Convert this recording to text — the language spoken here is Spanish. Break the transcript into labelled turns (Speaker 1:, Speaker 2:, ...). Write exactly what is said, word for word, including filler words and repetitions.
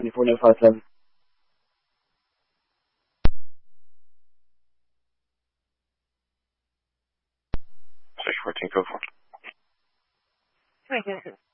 Speaker 1: California five seven.
Speaker 2: six fourteen, go for
Speaker 3: Thank you.